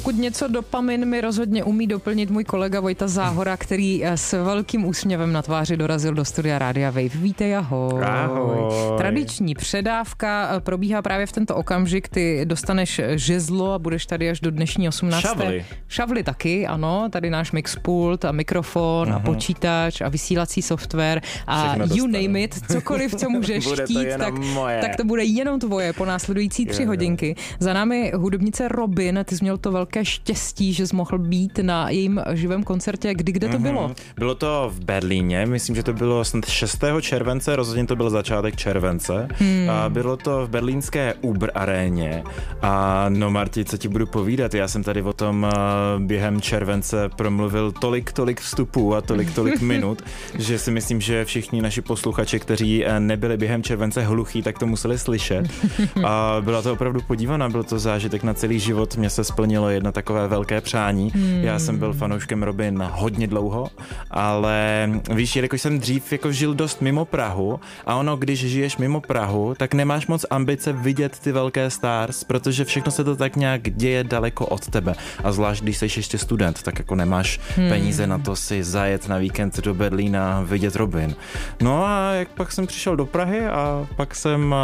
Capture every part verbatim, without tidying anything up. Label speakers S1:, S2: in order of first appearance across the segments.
S1: pokud něco dopamin mi rozhodně umí doplnit můj kolega Vojta Záhora, který s velkým úsměvem na tváři dorazil do studia Rádia Wave. Vítej, ahoj.
S2: Ahoj.
S1: Tradiční předávka probíhá právě v tento okamžik. Ty dostaneš žezlo a budeš tady až do dnešní osmnácté
S2: Šavly.
S1: Šavly taky, ano. Tady náš mixpult a mikrofon uh-huh. a počítač a vysílací software a you name it, cokoliv, co můžeš
S2: bude
S1: chtít,
S2: to
S1: tak,
S2: moje.
S1: tak to bude jenom tvoje po následující tři
S2: jo,
S1: hodinky.
S2: Jo.
S1: Za námi hudebnice Robin, ty jsi měl to velké štěstí, že jsi mohl být na jejím živém koncertě. Kdy, kde to
S2: mm-hmm.
S1: bylo?
S2: Bylo to v Berlíně, myslím, že to bylo snad šestého července, rozhodně to byl začátek července. Hmm. A bylo to v berlínské Uber aréně. A no Marti, co ti budu povídat, já jsem tady o tom během července promluvil tolik, tolik vstupů a tolik, tolik minut, že si myslím, že všichni naši posluchači, kteří nebyli během července hluchí, tak to museli slyšet. A byla to opravdu podívaná, byl to zážitek na celý život. Mně se splnilo jedno takové velké přání. Hmm. Já jsem byl fanouškem Robin hodně dlouho, ale víš, jelikož jsem dřív jako žil dost mimo Prahu a ono, když žiješ mimo Prahu, tak nemáš moc ambice vidět ty velké stars, protože všechno se to tak nějak děje daleko od tebe. A zvlášť, když jsi ještě student, tak jako nemáš hmm. peníze na to si zajet na víkend do Berlína vidět Robin. No a jak pak jsem přišel do Prahy a pak jsem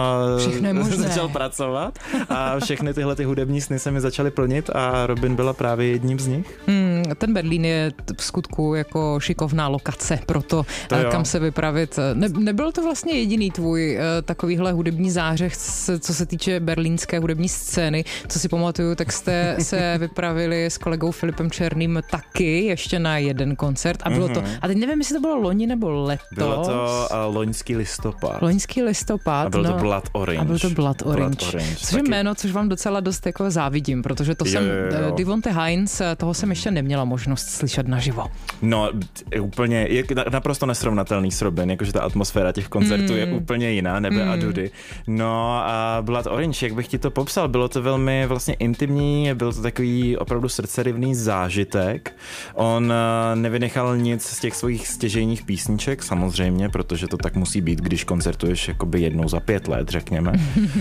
S2: začal pracovat a všechny tyhle ty hudební sny se mi začaly plnit a Robin byla právě jedním z nich.
S1: Hmm, ten Berlín je v skutku jako šikovná lokace pro to, to kam se vypravit. Ne, nebyl to vlastně jediný tvůj uh, takovýhle hudební zářeh, co se týče berlínské hudební scény. Co si pamatuju, tak jste se vypravili s kolegou Filipem Černým taky ještě na jeden koncert a bylo mm-hmm. to, a teď nevím, jestli to bylo loni nebo letos.
S2: Bylo to uh, loňský listopad.
S1: Loňský listopad.
S2: A byl
S1: no,
S2: to Blood Orange.
S1: A byl to Blood Orange.
S2: Blood Orange.
S1: Což je jméno, což vám docela dost jako závidím, protože to
S2: jo,
S1: jsem,
S2: jo, jo.
S1: Devonte Hines, toho jsem ještě neměla možnost slyšet naživo.
S2: No, úplně, je naprosto nesrovnatelný s Robin, jakože ta atmosféra těch koncertů mm. je úplně jiná, nebe mm. a dudy. No a Blood Orange, jak bych ti to popsal, bylo to velmi vlastně intimní, byl to takový opravdu srdcerivný zážitek. On nevynechal nic z těch svých stěžejních písniček, samozřejmě, protože to tak musí být, když koncertuješ jakoby jednou za pět let, řekněme.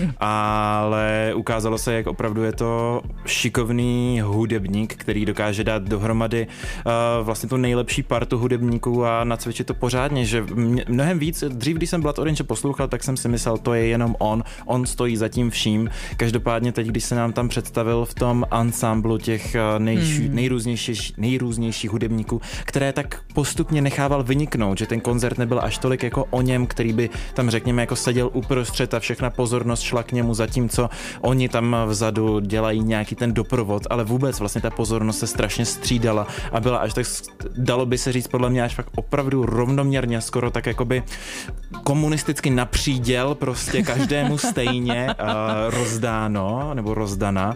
S2: Ale ukázalo se, jak opravdu je to šikovný hudebník, který dokáže dát dohromady uh, vlastně tu nejlepší partu hudebníků a nacvičit to pořádně, že mnohem víc, dřív, když jsem Blood Orange poslouchal, tak jsem si myslel, to je jenom on, on stojí za tím vším. Každopádně teď, když se nám tam představil v tom ansámblu těch nejš, hmm. nejrůznějších, nejrůznějších hudebníků, které tak postupně nechával vyniknout, že ten koncert nebyl až tolik jako o něm, který by tam, řekněme, jako seděl uprostřed a všechna pozornost šla k němu, zatímco oni tam vzadu dělají nějaký ten doprovod, ale vůbec vlastně ta pozornost se strašně střídala a byla až tak, dalo by se říct podle mě až fakt opravdu rovnoměrně, skoro tak jakoby komunisticky napříděl prostě každému stejně uh, rozdáno nebo rozdana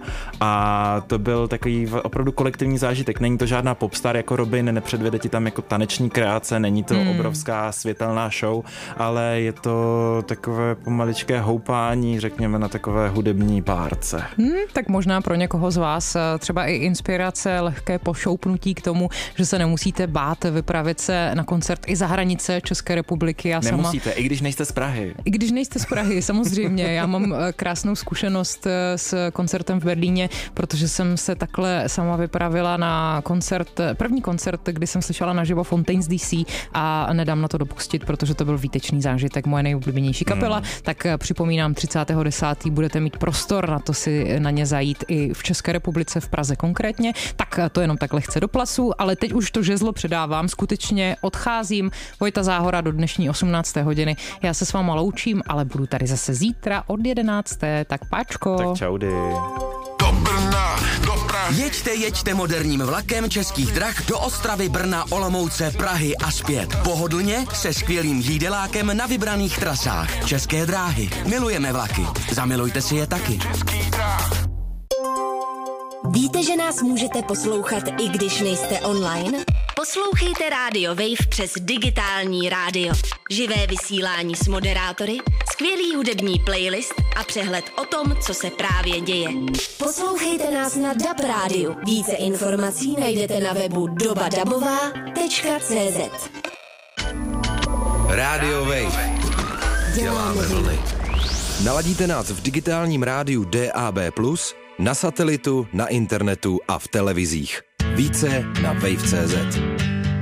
S2: a to byl takový opravdu kolektivní zážitek. Není to žádná popstar jako Robin, nepředvede ti tam jako taneční kreace, není to hmm. obrovská světelná show, ale je to takové pomaličké houpání, řekněme, na takové hudební párce.
S1: Hmm, tak možná pro někoho z vás třeba i inspirace, lehké pošoupnutí k tomu, že se nemusíte bát vypravit se na koncert i za hranice České republiky. Já
S2: Nemusíte,
S1: sama,
S2: i když nejste z Prahy.
S1: I když nejste z Prahy, samozřejmě. Já mám krásnou zkušenost s koncertem v Berlíně, protože jsem se takhle sama vypravila na koncert, první koncert, kdy jsem slyšela naživo Fontaines D C a nedám na to dopustit, protože to byl výtečný zážitek, moje nejoblíbenější kapela. Hmm. Tak připomínám, třicátého desátého budete mít prostor na to si na ně zajít i v České republice, v Praze konkrétně. Tak to jenom tak lehce do plasu, ale teď už to žezlo předávám, skutečně odcházím. Vojta Záhora do dnešní osmnácté hodiny. Já se s váma loučím, ale budu tady zase zítra od jedenácté. Tak páčko.
S2: Tak čaudy.
S3: Do Brna, do Prahy. Jeďte, jeďte moderním vlakem Českých drah do Ostravy, Brna, Olomouce, Prahy a zpět. Pohodlně se skvělým jídelákem na vybraných trasách. České dráhy. Milujeme vlaky. Zamilujte si je taky.
S4: Víte, že nás můžete poslouchat, i když nejste online? Poslouchejte Radio Wave přes digitální rádio. Živé vysílání s moderátory, skvělý hudební playlist a přehled o tom, co se právě děje. Poslouchejte nás na D A B rádiu. Více informací najdete na webu doba dabová tečka cé zet.
S3: Radio Wave. Děláme vlny.
S5: Naladíte nás v digitálním rádiu D A B plus, Na satelitu, na internetu a v televizích. Více na wave tečka cé zet.